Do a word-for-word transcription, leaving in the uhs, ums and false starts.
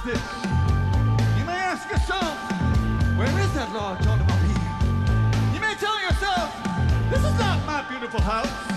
this. You may ask yourself, where is that large automobile? You may tell yourself, this is not my beautiful house.